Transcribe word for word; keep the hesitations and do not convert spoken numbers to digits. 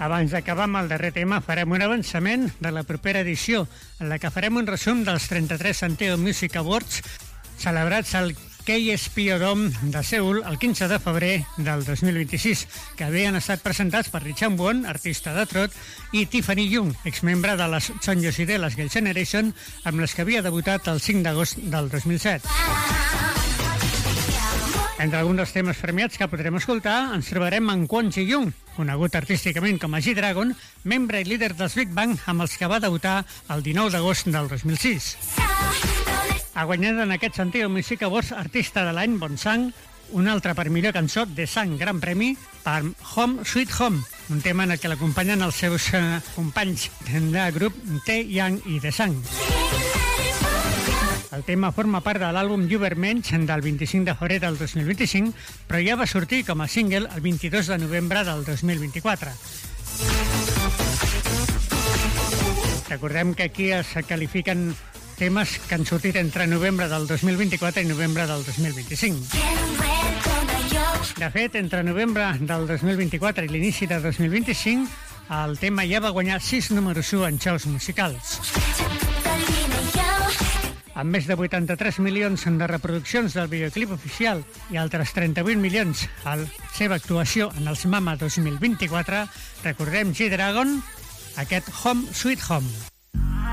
Abans d'acabar amb el darrer tema, farem un avançament de la propera edició, en la que farem un resum dels trenta-tres Santiago Music Awards celebrats al K S P O Dome de Seul el quinze de febrer del dos mil vint-i-sis, que havien estat presentats per Richard Won, artista de trot, i Tiffany Young, exmembre de les Son Yoshide, les Girl Generation, amb les que havia debutat el cinc d'agost del dos mil set. Entre alguns dels temes premiats que podrem escoltar, ens trobarem en Kwon Ji-young, conegut artísticament com a G-Dragon, membre i líder dels Big Bang, amb els que va debutar el dinou d'agost del dos mil sis. Ha guanyat en aquest Santiago Music Awards Artista de l'any Bonsang, un altre per millor cançó de Sang Gran Premi per Home Sweet Home, un tema en el que l'acompanyen els seus eh, companys de grup Taeyang i The Sang. El tema forma part de l'àlbum Übermensch del vint-i-cinc de febrer del dos mil vint-i-cinc, però ja va sortir com a single el vint-i-dos de novembre del dos mil vint-i-quatre. Recordem que aquí es qualifiquen temes que han sortit entre novembre del dos mil vint-i-quatre i novembre del dos mil vint-i-cinc. De fet, entre novembre del dos mil vint-i-quatre i l'inici del dos mil vint-i-cinc, el tema ja va guanyar sis números u en xous musicals. Amb més de vuitanta-tres milions de reproduccions del videoclip oficial i altres trenta-vuit milions a la seva actuació en els Mama dos mil vint-i-quatre, recordem G-Dragon, aquest Home Sweet Home.